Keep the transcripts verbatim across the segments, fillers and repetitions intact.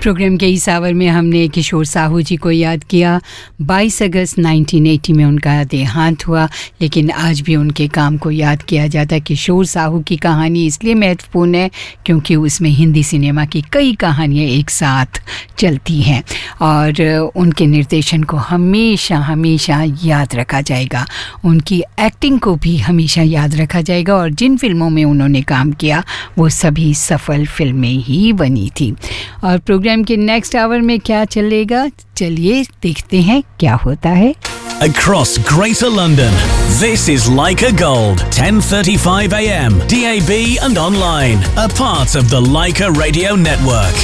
Programme के इस our में हमने किशोर साहू जी को याद किया। बाईस अगस्त उन्नीस सौ अस्सी में उनका देहांत हुआ, लेकिन आज भी उनके काम को याद किया जाता है। किशोर साहू की कहानी इसलिए महत्वपूर्ण है क्योंकि उसमें हिंदी सिनेमा की कई कहानियाँ एक साथ चलती हैं और उनके निर्देशन को हमेशा हमेशा याद रखा जाएगा। उनकी एक्टिंग को भी हमेशा याद रखा जाएगा और जिन फिल्मों में उन्होंने काम किया वो सभी सफल फिल्में ही बनी थी। और प्रोग्राम के नेक्स्ट आवर में क्या चलेगा, चलिए देखते हैं क्या होता है। Across Greater London, this is Leica Gold, ten thirty-five a m, D A B and online, a part of the Leica Radio Network.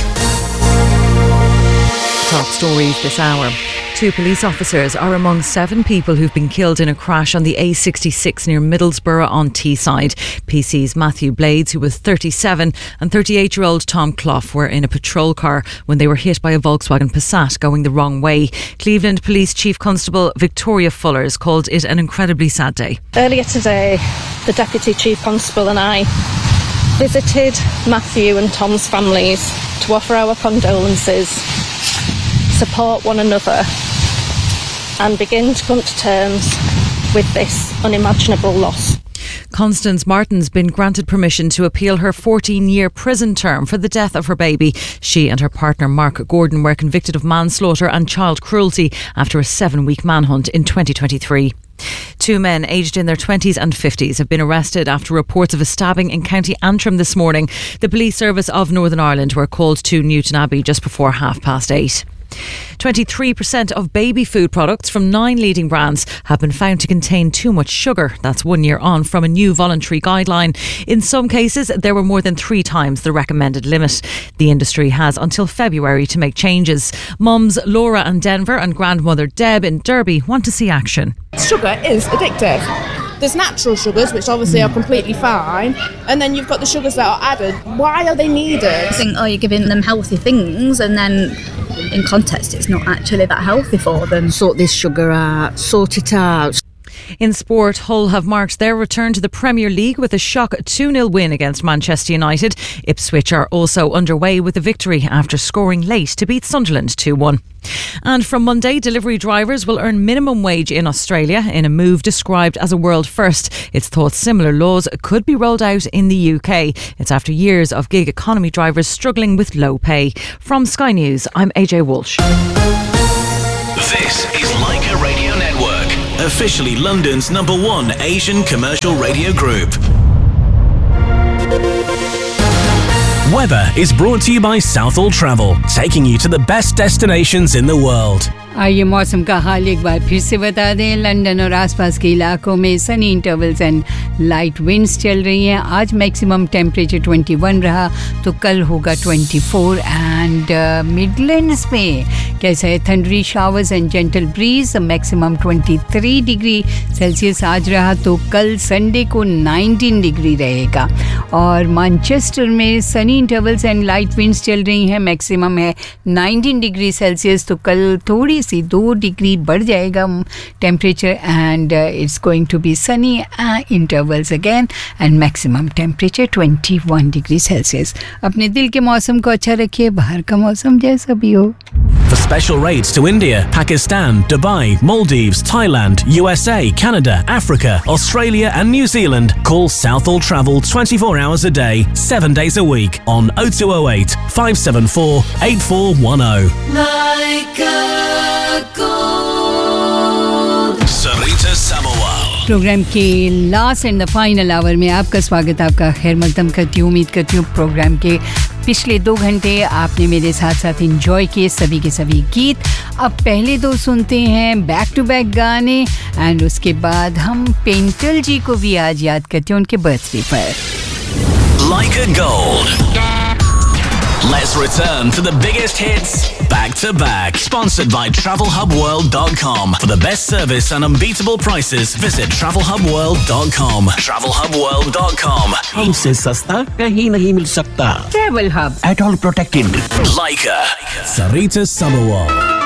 Top stories this hour. Two police officers are among seven people who've been killed in a crash on the A sixty-six near Middlesbrough on Teesside. P C's Matthew Blades, who was thirty-seven, and thirty-eight-year-old Tom Clough were in a patrol car when they were hit by a Volkswagen Passat going the wrong way. Cleveland Police Chief Constable Victoria Fullers called it an incredibly sad day. Earlier today, the Deputy Chief Constable and I visited Matthew and Tom's families to offer our condolences, support one another and begin to come to terms with this unimaginable loss. Constance Martin's been granted permission to appeal her fourteen-year prison term for the death of her baby. She and her partner Mark Gordon were convicted of manslaughter and child cruelty after a seven-week manhunt in twenty twenty-three. Two men aged in their twenties and fifties have been arrested after reports of a stabbing in County Antrim this morning. The Police Service of Northern Ireland were called to Newton Abbey just before half past eight. twenty-three percent of baby food products from nine leading brands have been found to contain too much sugar. That's one year on from a new voluntary guideline. In some cases, there were more than three times the recommended limit. The industry has until February to make changes. Mums Laura and Denver and grandmother Deb in Derby want to see action. Sugar is addictive. There's natural sugars, which obviously are completely fine, and then you've got the sugars that are added. Why are they needed? I think, oh, you're giving them healthy things, and then in context, it's not actually that healthy for them. Sort this sugar out, sort it out. In sport, Hull have marked their return to the Premier League with a shock two nil win against Manchester United. Ipswich are also underway with a victory after scoring late to beat Sunderland two one. And from Monday, delivery drivers will earn minimum wage in Australia in a move described as a world first. It's thought similar laws could be rolled out in the U K. It's after years of gig economy drivers struggling with low pay. From Sky News, I'm A J Walsh. This is Leica Radio Network, officially London's number one Asian commercial radio group. Weather is brought to you by Southall Travel, taking you to the best destinations in the world. आइए मौसम का हाल एक बार फिर से बता दें। London और आसपास के इलाकों में Sunny intervals and light winds चल रही हैं। आज मैक्सिमम टेम्परेचर इक्कीस रहा तो कल होगा चौबीस एंड मिडलैंड्स में कैसा है, थंडरी showers and gentle bridge, maximum तेईस डिग्री सेल्सियस आज रहा तो कल संडे को उन्नीस डिग्री रहेगा। और मैनचेस्टर में Sunny intervals and light winds चल रही हैं, मैक्सिमम है उन्नीस डिग्री सेल्सियस तो कल थोड़ी सी दो डिग्री बढ़ जाएगा temperature and it's going to be Sunny intervals again and maximum temperature इक्कीस डिग्री सेल्सियस। अपने दिल के मौसम को अच्छा रखिए, बाहर का मौसम जैसा भी हो। For special rates to India, Pakistan, Dubai, Maldives, Thailand, U S A, Canada, Africa, Australia and New Zealand, call Southall Travel twenty-four hours a day, seven days a week on oh two oh eight, five seven four, eight four one oh. Leica Gold. Sarita Samawal. Programme के last and the final our में आपका स्वागत, आपका खैर मकदम करती हूँ। उम्मीद करती हूँ प्रोग्राम के पिछले दो घंटे आपने मेरे साथ साथ एंजॉय किए सभी के सभी गीत। अब पहले दो सुनते हैं बैक टू बैक गाने एंड उसके बाद हम पेंटल जी को भी आज याद करते हैं उनके बर्थडे पर। Leica Gold. Let's return to the biggest hits back to back. Sponsored by travel hub world dot com. For the best service and unbeatable prices, visit travel hub world dot com. travel hub world dot com. हमसे सस्ता कहीं नहीं मिल सकता। Travel Hub. At all protected. Leica. Sarita Samawal.